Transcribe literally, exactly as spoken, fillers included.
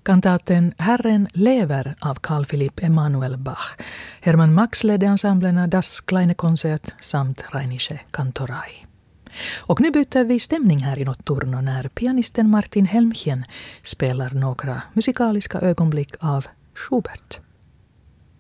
Kantaten Herren lever av Carl Philipp Emanuel Bach. Hermann Max ledde ensemblerna Das Kleine Konzert samt Rheinische Kantorei. Och nu byter vi stämning här i Notturno när pianisten Martin Helmchen spelar några musikaliska ögonblick av Schubert.